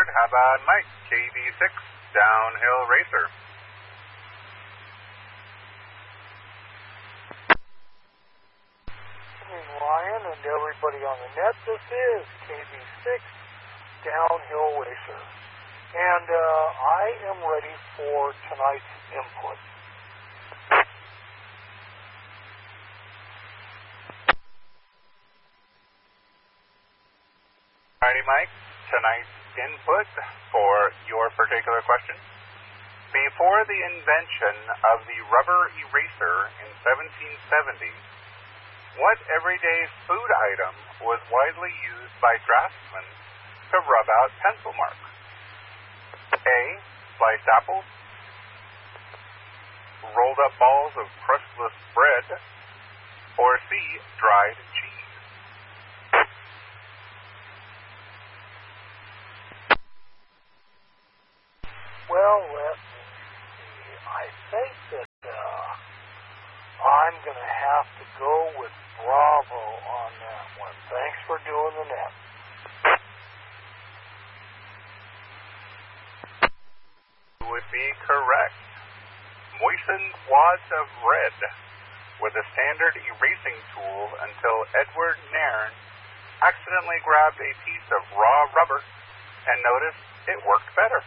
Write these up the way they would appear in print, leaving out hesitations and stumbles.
How about Mike, KD6, Downhill Racer? Ryan and everybody on the net, this is KB6 Downhill Racer, and I am ready for tonight's input. Alrighty, Mike, tonight's input for your particular question. Before the invention of the rubber eraser in 1770, what everyday food item was widely used by draftsmen to rub out pencil marks? A. Sliced apples, rolled up balls of crustless bread, or C. Dried cheese? Well, let me see. I think that I'm going to have to go with Bravo on that one. Thanks for doing the net. Would be correct. Moistened wads of red were the standard erasing tool until Edward Nairn accidentally grabbed a piece of raw rubber and noticed it worked better.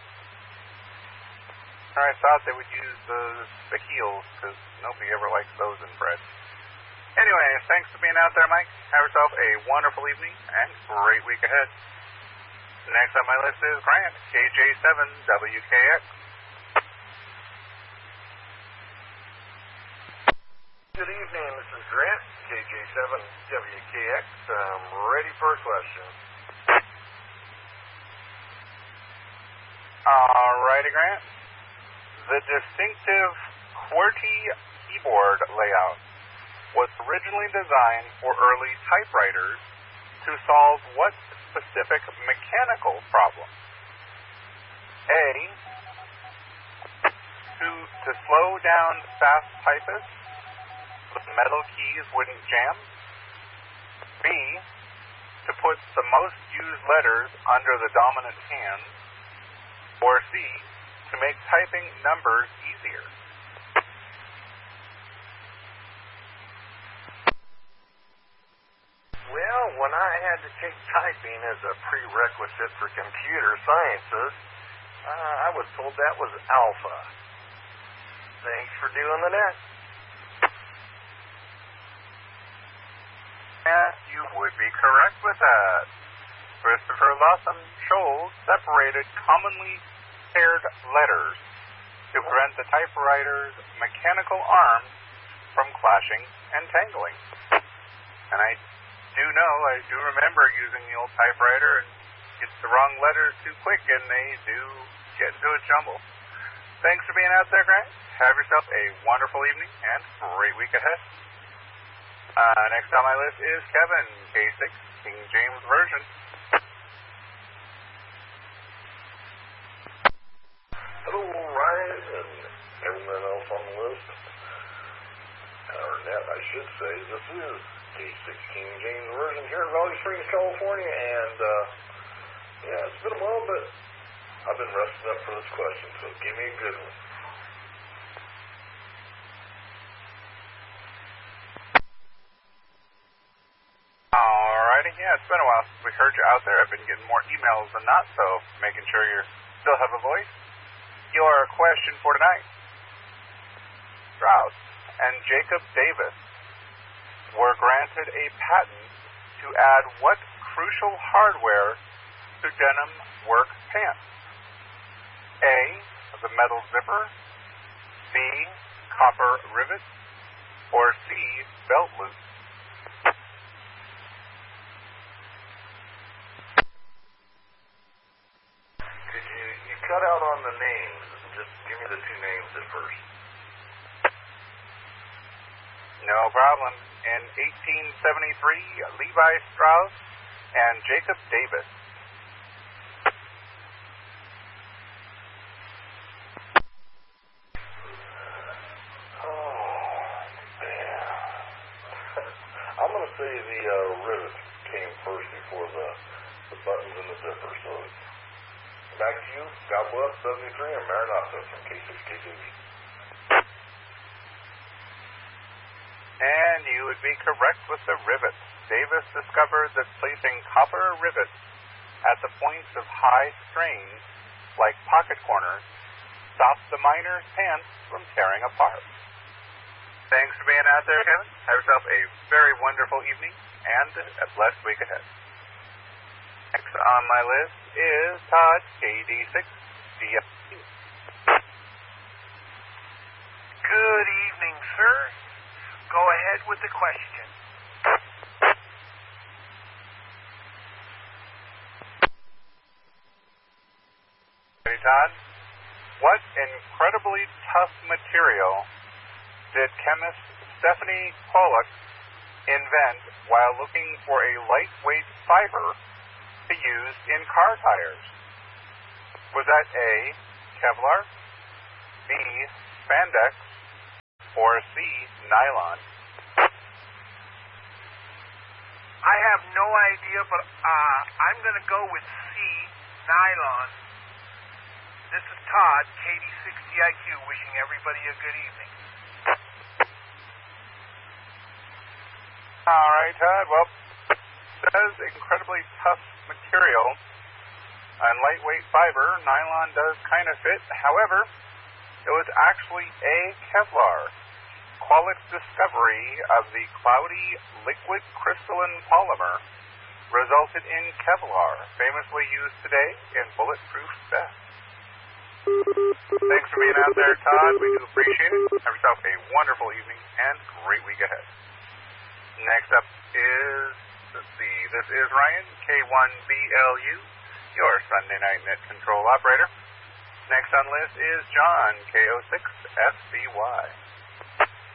I thought they would use the heels because nobody ever likes those in bread. Anyway, thanks for being out there, Mike. Have yourself a wonderful evening and great week ahead. Next on my list is Grant, KJ7WKX. Good evening, this is Grant, KJ7WKX. I'm ready for a question. Alrighty, Grant. The distinctive QWERTY keyboard layout was originally designed for early typewriters to solve what specific mechanical problem? A. To slow down fast typists so the metal keys wouldn't jam. B. To put the most used letters under the dominant hand. Or C. To make typing numbers easier. Well, when I had to take typing as a prerequisite for computer sciences, I was told that was alpha. Thanks for doing the net. And you would be correct with that. Christopher Lawson Scholes separated commonly paired letters to prevent the typewriter's mechanical arms from clashing and tangling. And I do remember using the old typewriter and get the wrong letters too quick and they do get into a jumble. Thanks for being out there, Grant. Have yourself a wonderful evening and great week ahead. Next on my list is Kevin, K6, King James Version. Hello, Ryan, and everyone else on the list. Or net, I should say. This is K6 King James Version here in Valley Springs, California, and yeah, it's been a while, but I've been resting up for this question, so give me a good one. Alrighty, yeah, it's been a while since we heard you out there. I've been getting more emails than not, so making sure you still have a voice. Your question for tonight. Strauss and Jacob Davis were granted a patent to add what crucial hardware to denim work pants? A, the metal zipper, B, copper rivets, or C, belt loop? You cut out on the names. Just give me the two names at first. No problem. In 1873, Levi Strauss and Jacob Davis. I'm going to say the rivets came first before the buttons and the zipper, so back to you. God bless 73 and Maranatha from K6KJV. And you would be correct with the rivets. Davis discovered that placing copper rivets at the points of high strain, like pocket corners, stops the miner's pants from tearing apart. Thanks for being out there, Kevin. Have yourself a very wonderful evening and a blessed week ahead. Next on my list is Todd, KD6DFQ. Good evening, sir. Go ahead with the question. Hey, Todd. What incredibly tough material did chemist Stephanie Pollack invent while looking for a lightweight fiber to use in car tires? Was that A, Kevlar, B, spandex, or C, nylon? I have no idea, but I'm going to go with C, nylon. This is Todd, KD6DIQ, wishing everybody a good evening. All right, Todd. Well, it says incredibly tough material and lightweight fiber. Nylon does kind of fit. However, it was actually A, Kevlar. Qualick's discovery of the cloudy liquid crystalline polymer resulted in Kevlar, famously used today in bulletproof vests. Thanks for being out there, Todd. We do appreciate it. Have yourself a wonderful evening and great week ahead. Next up is, this is Ryan, K1BLU, your Sunday Night Net Control Operator. Next on the list is John, KO6SBY.